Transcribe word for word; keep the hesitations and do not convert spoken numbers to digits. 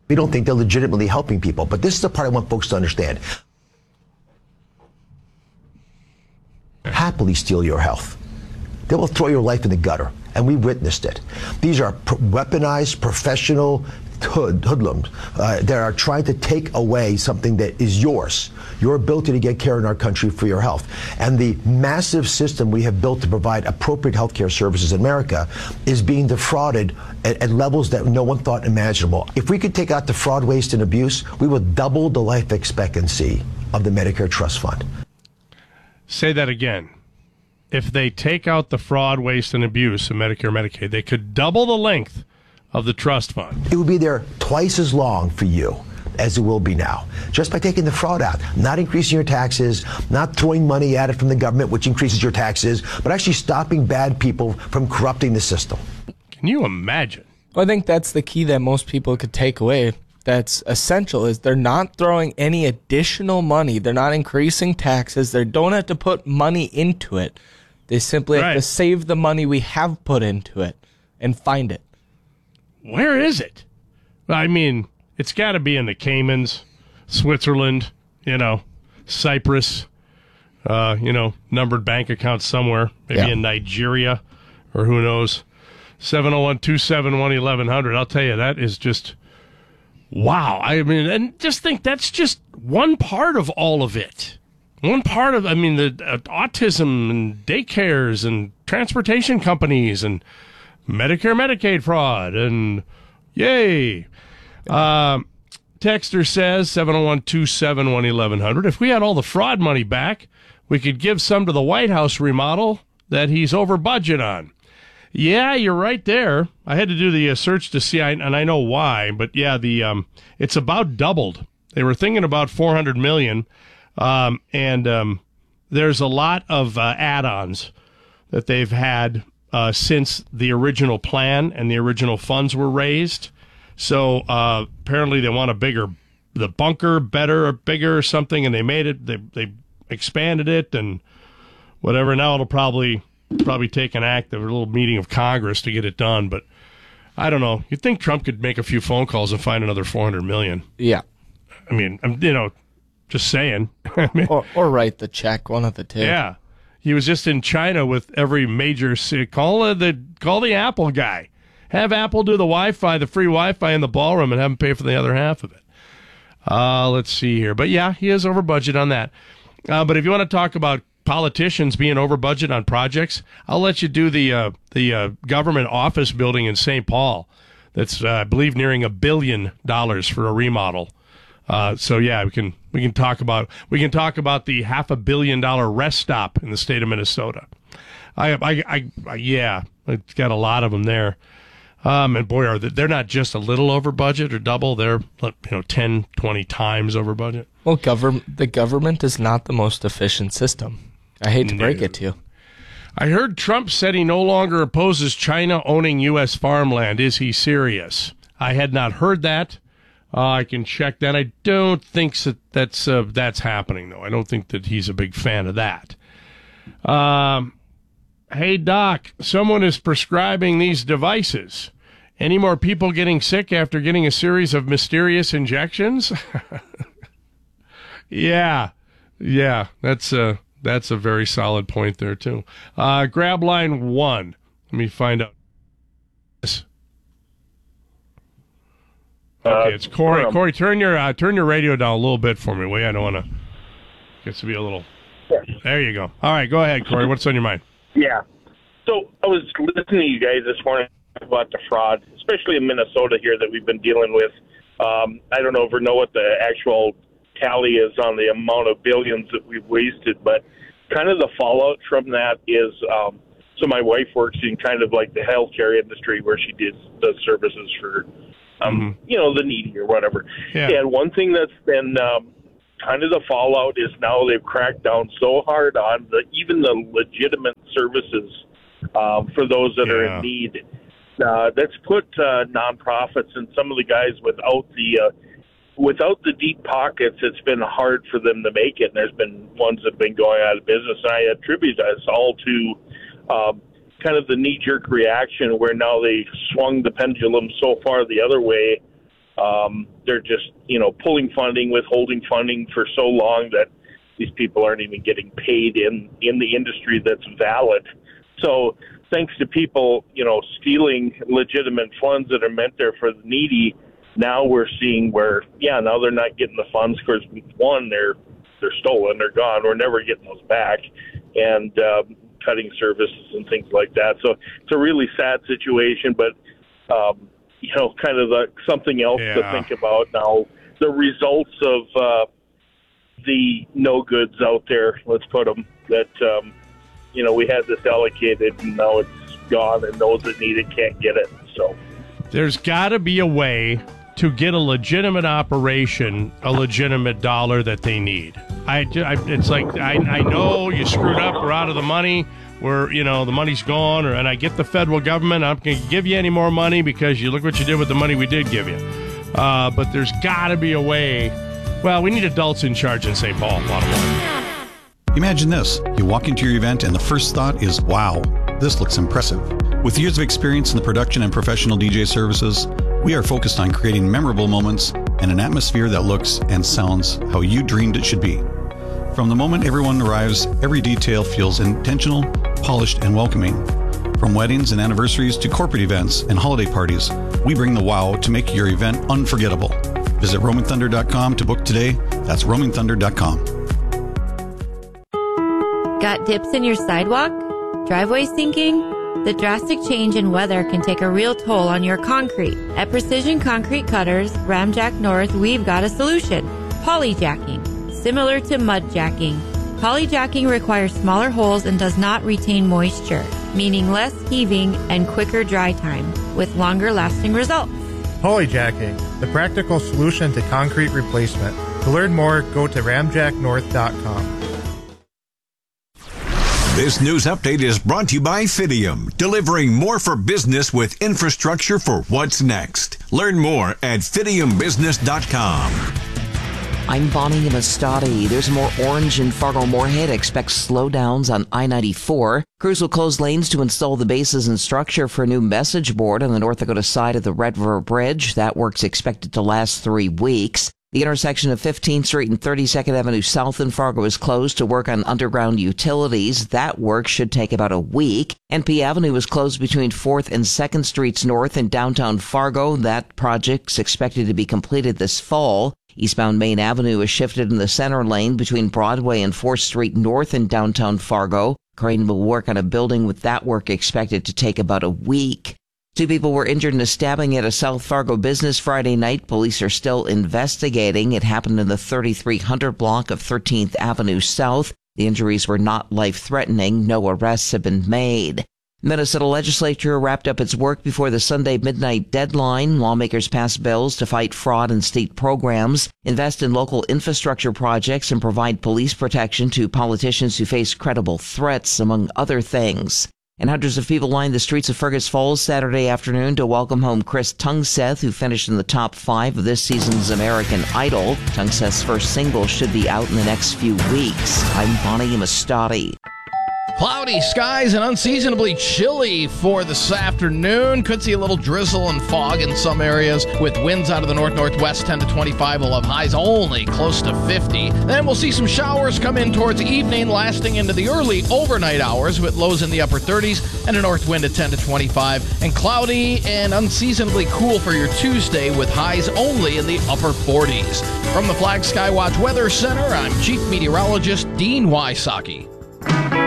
We don't think they're legitimately helping people. But this is the part I want folks to understand. Happily steal your health. They will throw your life in the gutter. And we witnessed it. These are pro- weaponized professional hood, hoodlums uh, that are trying to take away something that is yours, your ability to get care in our country for your health. And the massive system we have built to provide appropriate health care services in America is being defrauded at, at levels that no one thought imaginable. If we could take out the fraud, waste, and abuse, we would double the life expectancy of the Medicare Trust Fund. Say that again. If they take out the fraud, waste, and abuse of Medicare, Medicaid, they could double the length of the trust fund. It would be there twice as long for you as it will be now, just by taking the fraud out, not increasing your taxes, not throwing money at it from the government, which increases your taxes, but actually stopping bad people from corrupting the system. Can you imagine? Well, I think that's the key that most people could take away. That's essential is they're not throwing any additional money. They're not increasing taxes. They don't have to put money into it. They simply right. have to save the money we have put into it and find it. Where is it? I mean, it's got to be in the Caymans, Switzerland, you know, Cyprus, uh, you know, numbered bank accounts somewhere, maybe yeah. in Nigeria or who knows. seven oh one, two seven one, eleven hundred. I'll tell you, that is just, wow. I mean, and just think that's just one part of all of it. One part of, I mean, the uh, autism and daycares and transportation companies and Medicare, Medicaid fraud, and yay. Uh, Texter says, seven oh one, two seven one, eleven hundred. If we had all the fraud money back, we could give some to the White House remodel that he's over budget on. Yeah, you're right there. I had to do the uh, search to see, and I know why, but yeah, the um, it's about doubled. They were thinking about four hundred million dollars. Um, and um, there's a lot of uh, add-ons that they've had uh, since the original plan and the original funds were raised. So uh, apparently they want a bigger, the bunker better or bigger or something, and they made it. They they expanded it and whatever. Now it'll probably probably take an act of a little meeting of Congress to get it done. But I don't know. You'd think Trump could make a few phone calls and find another four hundred million dollars. Yeah. I mean, you know. Just saying. I mean, or, or write the check, one of the two. Yeah. He was just in China with every major city. Call the, call the Apple guy. Have Apple do the Wi-Fi, the free Wi-Fi in the ballroom, and have him pay for the other half of it. Uh, let's see here. But, yeah, he is over budget on that. Uh, but if you want to talk about politicians being over budget on projects, I'll let you do the, uh, the uh, government office building in Saint Paul that's, uh, I believe, nearing a billion dollars for a remodel. Uh, so yeah, we can we can talk about we can talk about the half a billion dollar rest stop in the state of Minnesota. I I, I, I yeah, it's got a lot of them there. Um, and boy, are they, they're not just a little over budget or double; they're you know ten, twenty times over budget. Well, government the government is not the most efficient system. I hate to break no. it to you. I heard Trump said he no longer opposes China owning U S farmland. Is he serious? I had not heard that. Uh, I can check that. I don't think that that's uh, that's happening, though. I don't think that he's a big fan of that. Um, hey, Doc, someone is prescribing these devices. Any more people getting sick after getting a series of mysterious injections? yeah, yeah, that's a, that's a very solid point there, too. Uh, grab line one. Let me find out. Yes. Okay, it's Corey. Corey, turn your uh, turn your radio down a little bit for me, will you? I don't want to. Gets to be a little. There you go. All right, go ahead, Corey. What's on your mind? Yeah. So I was listening to you guys this morning about the fraud, especially in Minnesota here that we've been dealing with. Um, I don't know if we know what the actual tally is on the amount of billions that we've wasted, but kind of the fallout from that is. Um, so my wife works in kind of like the healthcare industry where she does does services for. Um, mm-hmm. You know, the needy or whatever. Yeah. And one thing that's been um, kind of the fallout is now they've cracked down so hard on the even the legitimate services um, for those that yeah. are in need. Uh, that's put uh, nonprofits and some of the guys without the uh, without the deep pockets. It's been hard for them to make it. And there's been ones that have been going out of business. And I attribute this all to. Um, kind of the knee-jerk reaction where now they swung the pendulum so far the other way Um, they're just, you know, pulling funding, withholding funding for so long that these people aren't even getting paid in, in the industry that's valid. So thanks to people, you know, stealing legitimate funds that are meant there for the needy, now we're seeing where, yeah, now they're not getting the funds because, one, they're they're stolen, they're gone, we're never getting those back, and um, cutting services and things like that. So it's a really sad situation, but, um, you know, kind of the, something else yeah. to think about now. The results of uh, the no goods out there, let's put them, that, um, you know, we had this allocated and now it's gone, and those that need it can't get it. So there's got to be a way to get a legitimate operation a legitimate dollar that they need. I, I it's like I, I know you screwed up, we're out of the money, we're, you know, the money's gone, or, and I get the federal government, I'm not going to give you any more money because you look what you did with the money we did give you. Uh, but there's got to be a way. Well, we need adults in charge in Saint Paul. Bottom line. Imagine this. You walk into your event and the first thought is, wow, this looks impressive. With years of experience in the production and professional D J services, we are focused on creating memorable moments and an atmosphere that looks and sounds how you dreamed it should be. From the moment everyone arrives, every detail feels intentional, polished, and welcoming. From weddings and anniversaries to corporate events and holiday parties, we bring the wow to make your event unforgettable. Visit roaming thunder dot com to book today. That's roaming thunder dot com. Got dips in your sidewalk? Driveway sinking? The drastic change in weather can take a real toll on your concrete. At Precision Concrete Cutters, Ramjack North, we've got a solution. Polyjacking. Similar to mudjacking. Polyjacking requires smaller holes and does not retain moisture, meaning less heaving and quicker dry time, with longer lasting results. Polyjacking, the practical solution to concrete replacement. To learn more, go to ramjack north dot com. This news update is brought to you by Fidium, delivering more for business with infrastructure for what's next. Learn more at fidium business dot com. I'm Bonnie Amistadi. There's more orange in Fargo-Moorhead. Expect slowdowns on I ninety-four. Crews will close lanes to install the bases and structure for a new message board on the North Dakota side of the Red River Bridge. That work's expected to last three weeks. The intersection of fifteenth Street and thirty-second Avenue South in Fargo is closed to work on underground utilities. That work should take about a week. N P Avenue is closed between fourth and second Streets North in downtown Fargo. That project's expected to be completed this fall. Eastbound Main Avenue is shifted in the center lane between Broadway and fourth Street North in downtown Fargo. Crane will work on a building with that work expected to take about a week. Two people were injured in a stabbing at a South Fargo business Friday night. Police are still investigating. It happened in the thirty-three hundred block of thirteenth Avenue South. The injuries were not life-threatening. No arrests have been made. Minnesota legislature wrapped up its work before the Sunday midnight deadline. Lawmakers passed bills to fight fraud in state programs, invest in local infrastructure projects, and provide police protection to politicians who face credible threats, among other things. And hundreds of people lined the streets of Fergus Falls Saturday afternoon to welcome home Chris Tungseth, who finished in the top five of this season's American Idol. Tungseth's first single should be out in the next few weeks. I'm Bonnie Amistadi. Cloudy skies and unseasonably chilly for this afternoon. Could see a little drizzle and fog in some areas with winds out of the north-northwest ten to twenty-five. We'll have highs only close to fifty. Then we'll see some showers come in towards evening, lasting into the early overnight hours with lows in the upper thirties and a north wind at ten to twenty-five. And cloudy and unseasonably cool for your Tuesday with highs only in the upper forties. From the Flag Skywatch Weather Center, I'm Chief Meteorologist Dean Wysocki.